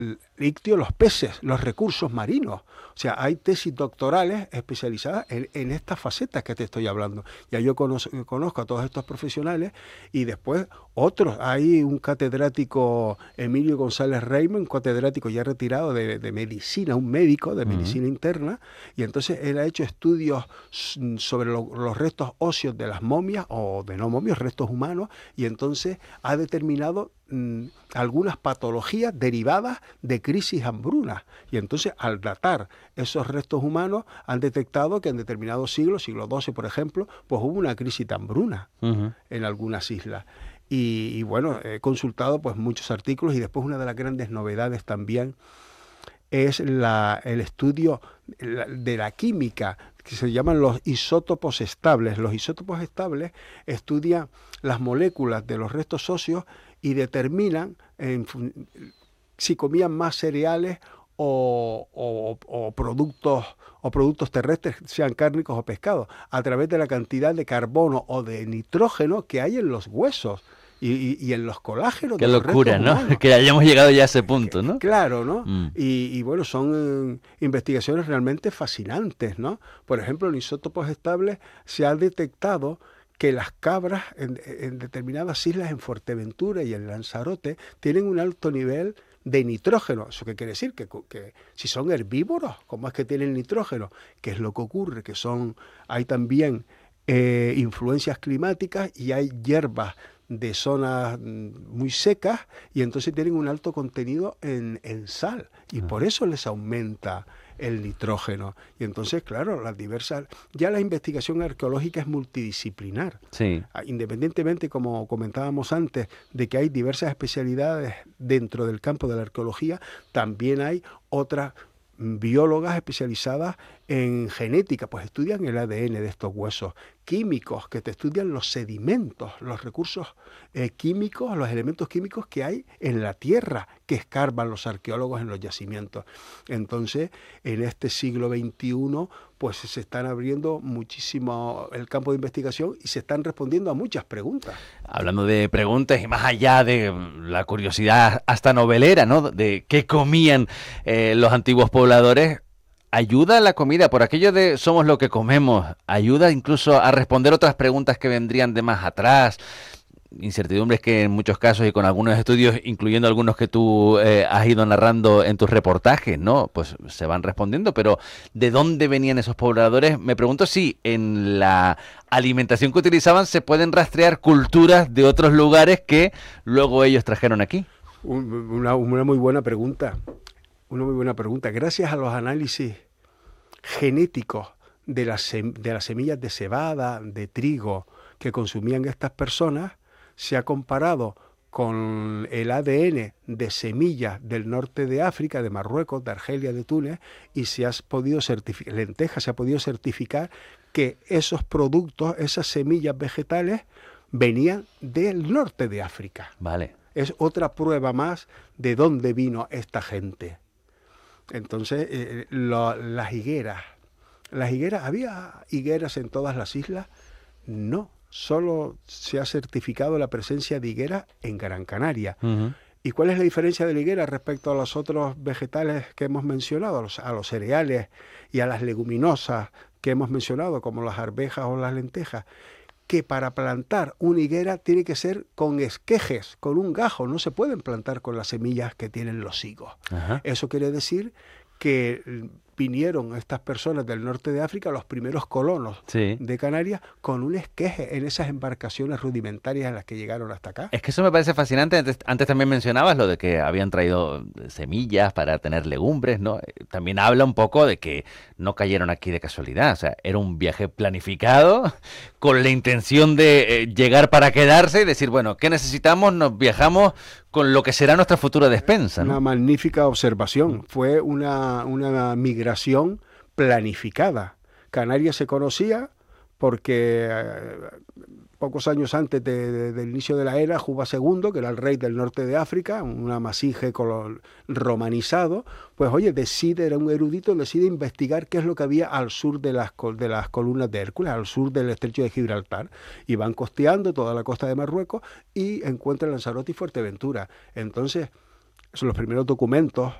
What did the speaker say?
ictio, los peces, los recursos marinos. O sea, hay tesis doctorales especializadas en estas facetas que te estoy hablando. Ya yo conozco a todos estos profesionales y después otros. Hay un catedrático, Emilio González Reymond, un catedrático ya retirado de medicina, un médico de medicina interna, y entonces él ha hecho estudios sobre los restos óseos de las momias, o de no momias, restos humanos, y entonces ha determinado algunas patologías derivadas de crisis hambrunas. Y entonces, al datar esos restos humanos, han detectado que en determinados siglos, siglo XII, por ejemplo, pues hubo una crisis de hambruna en algunas islas. Y bueno, he consultado pues muchos artículos, y después una de las grandes novedades también es el estudio de la química, que se llaman los isótopos estables. Los isótopos estables estudian las moléculas de los restos óseos y determinan si comían más cereales o productos terrestres, sean cárnicos o pescados, a través de la cantidad de carbono o de nitrógeno que hay en los huesos y en los colágenos Qué de los locura, restos ¿no? humanos. Que hayamos llegado ya a ese punto, ¿no? Claro, ¿no? Mm. Y bueno, son investigaciones realmente fascinantes, ¿no? Por ejemplo, en isótopos estables se ha detectado que las cabras en determinadas islas, en Fuerteventura y en Lanzarote, tienen un alto nivel de nitrógeno. ¿Eso qué quiere decir? Que si son herbívoros, ¿cómo es que tienen nitrógeno? ¿Qué es lo que ocurre? Hay también influencias climáticas, y hay hierbas de zonas muy secas, y entonces tienen un alto contenido en sal, y por eso les aumenta el nitrógeno. Y entonces, claro, ya la investigación arqueológica es multidisciplinar. Sí. Independientemente, como comentábamos antes, de que hay diversas especialidades dentro del campo de la arqueología, también hay otras biólogas especializadas en genética, pues estudian el ADN de estos huesos, químicos que te estudian los sedimentos, los recursos químicos, los elementos químicos que hay en la tierra, que escarban los arqueólogos en los yacimientos. Entonces, en este siglo XXI, pues se están abriendo muchísimo el campo de investigación y se están respondiendo a muchas preguntas. Hablando de preguntas y más allá de la curiosidad hasta novelera, ¿no? De qué comían los antiguos pobladores, ¿ayuda la comida, por aquello de somos lo que comemos, ayuda incluso a responder otras preguntas que vendrían de más atrás? Incertidumbres que en muchos casos y con algunos estudios, incluyendo algunos que tú has ido narrando en tus reportajes, ¿no? Pues se van respondiendo, pero ¿de dónde venían esos pobladores? Me pregunto si en la alimentación que utilizaban se pueden rastrear culturas de otros lugares que luego ellos trajeron aquí. Una muy buena pregunta. Una muy buena pregunta. Gracias a los análisis genéticos de las semillas de cebada, de trigo que consumían estas personas, se ha comparado con el ADN de semillas del norte de África, de Marruecos, de Argelia, de Túnez, y se ha podido certificar, lentejas, se ha podido certificar que esos productos, esas semillas vegetales, venían del norte de África. Vale. Es otra prueba más de dónde vino esta gente. Entonces, las higueras. ¿Había higueras en todas las islas? No. Solo se ha certificado la presencia de higuera en Gran Canaria. Uh-huh. ¿Y cuál es la diferencia de la higuera respecto a los otros vegetales que hemos mencionado, a los cereales y a las leguminosas que hemos mencionado, como las arvejas o las lentejas? Que para plantar una higuera tiene que ser con esquejes, con un gajo, no se pueden plantar con las semillas que tienen los higos. Uh-huh. Eso quiere decir que vinieron estas personas del norte de África, los primeros colonos de Canarias, con un esqueje en esas embarcaciones rudimentarias en las que llegaron hasta acá. Es que eso me parece fascinante. Antes también mencionabas lo de que habían traído semillas para tener legumbres, ¿no? También habla un poco de que no cayeron aquí de casualidad. O sea, era un viaje planificado con la intención de llegar para quedarse y decir, bueno, ¿qué necesitamos? Nos viajamos con lo que será nuestra futura despensa, ¿no? Una magnífica observación. Fue una migración planificada. Canarias se conocía porque pocos años antes del inicio de la era, Juba II, que era el rey del norte de África, un amasije romanizado, pues oye, era un erudito, decide investigar qué es lo que había al sur de las columnas de Hércules, al sur del estrecho de Gibraltar, y van costeando toda la costa de Marruecos y encuentran Lanzarote y Fuerteventura. Entonces, son los primeros documentos